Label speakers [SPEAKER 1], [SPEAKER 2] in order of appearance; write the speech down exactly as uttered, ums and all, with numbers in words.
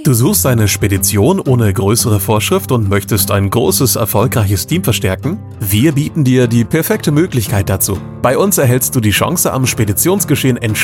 [SPEAKER 1] Du suchst eine Spedition ohne größere Vorschrift und möchtest ein großes, erfolgreiches Team verstärken? Wir bieten dir die perfekte Möglichkeit dazu. Bei uns erhältst du die Chance, am Speditionsgeschehen entscheidend